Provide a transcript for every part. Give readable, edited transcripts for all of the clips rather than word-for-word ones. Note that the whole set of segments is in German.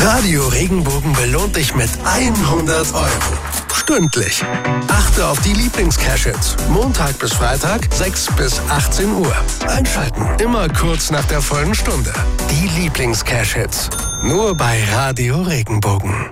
Radio Regenbogen belohnt dich mit 100 Euro. Stündlich. Achte auf die Lieblings-Cash-Hits. Montag bis Freitag, 6 bis 18 Uhr. Einschalten. Immer kurz nach der vollen Stunde. Die Lieblings-Cash-Hits. Nur bei Radio Regenbogen.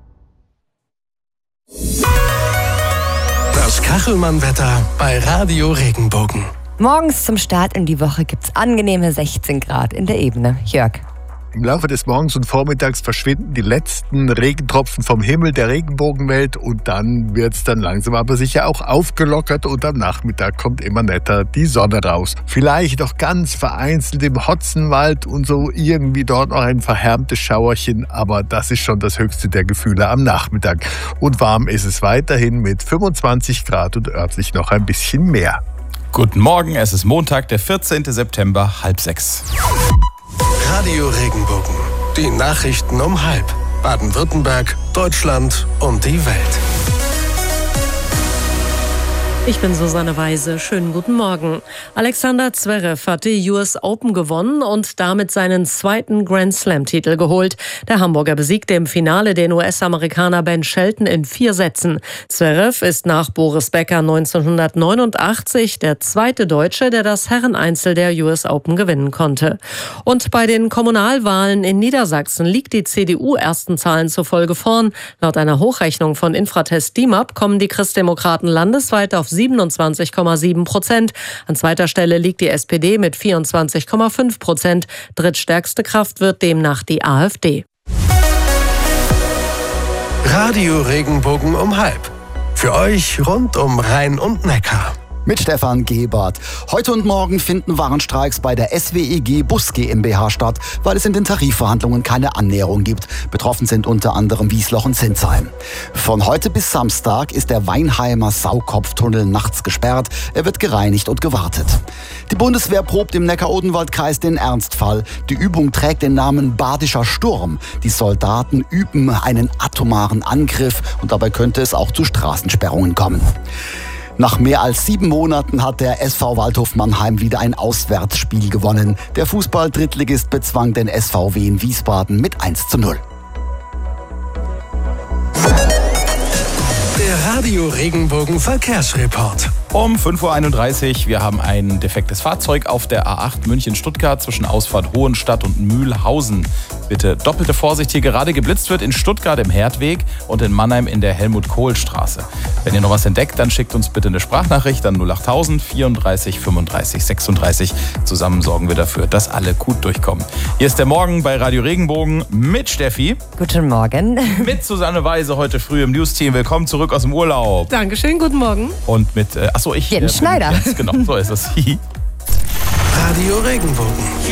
Das Kachelmann-Wetter bei Radio Regenbogen. Morgens zum Start in die Woche gibt's angenehme 16 Grad in der Ebene. Jörg. Im Laufe des Morgens und Vormittags verschwinden die letzten Regentropfen vom Himmel der Regenbogenwelt und dann wird's dann langsam aber sicher auch aufgelockert und am Nachmittag kommt immer netter die Sonne raus. Vielleicht auch ganz vereinzelt im Hotzenwald und so irgendwie dort noch ein verhärmtes Schauerchen, aber das ist schon das höchste der Gefühle am Nachmittag. Und warm ist es weiterhin mit 25 Grad und örtlich noch ein bisschen mehr. Guten Morgen, es ist Montag, der 14. September, 5:30. Radio Regenbogen. Die Nachrichten um 5. Baden-Württemberg, Deutschland und die Welt. Ich bin Susanne Weise. Schönen guten Morgen. Alexander Zverev hat die US Open gewonnen und damit seinen zweiten Grand Slam-Titel geholt. Der Hamburger besiegte im Finale den US-Amerikaner Ben Shelton in 4 Sätzen. Zverev ist nach Boris Becker 1989 der zweite Deutsche, der das Herreneinzel der US Open gewinnen konnte. Und bei den Kommunalwahlen in Niedersachsen liegt die CDU ersten Zahlen zufolge vorn. Laut einer Hochrechnung von Infratest DIMAP kommen die Christdemokraten landesweit auf 27,7%. An zweiter Stelle liegt die SPD mit 24,5%. Drittstärkste Kraft wird demnach die AfD. Radio Regenbogen um 5. Für euch rund um Rhein und Neckar. Mit Stefan Gebert. Heute und morgen finden Warnstreiks bei der SWEG Bus GmbH statt, weil es in den Tarifverhandlungen keine Annäherung gibt. Betroffen sind unter anderem Wiesloch und Zinsheim. Von heute bis Samstag ist der Weinheimer Saukopftunnel nachts gesperrt. Er wird gereinigt und gewartet. Die Bundeswehr probt im Neckar-Odenwald-Kreis den Ernstfall. Die Übung trägt den Namen Badischer Sturm. Die Soldaten üben einen atomaren Angriff und dabei könnte es auch zu Straßensperrungen kommen. Nach mehr als 7 Monaten hat der SV Waldhof Mannheim wieder ein Auswärtsspiel gewonnen. Der Fußball-Drittligist bezwang den SVW in Wiesbaden mit 1:0. Der Radio Regenbogen Verkehrsreport. Um 5:31 Uhr, wir haben ein defektes Fahrzeug auf der A8 München-Stuttgart zwischen Ausfahrt Hohenstadt und Mühlhausen. Bitte doppelte Vorsicht, hier gerade geblitzt wird in Stuttgart im Herdweg und in Mannheim in der Helmut-Kohl-Straße. Wenn ihr noch was entdeckt, dann schickt uns bitte eine Sprachnachricht an 08000 34 35 36. Zusammen sorgen wir dafür, dass alle gut durchkommen. Hier ist der Morgen bei Radio Regenbogen mit Steffi. Guten Morgen. Mit Susanne Weise heute früh im News-Team. Willkommen zurück aus dem Urlaub. Dankeschön, guten Morgen. Und mit, Jens Schneider. Genau, so ist es. Radio Regenbogen.